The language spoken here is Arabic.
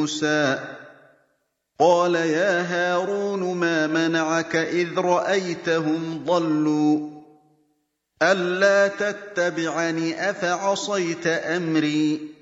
مُوسَىٰ قَالَ يَا هَارُونُ مَا مَنَعَكَ إِذْ رَأَيْتَهُمْ ضَلُّوا أَلَّا تَتَّبِعَنِ ۖ أَفَعَصَيْتَ أَمْرِي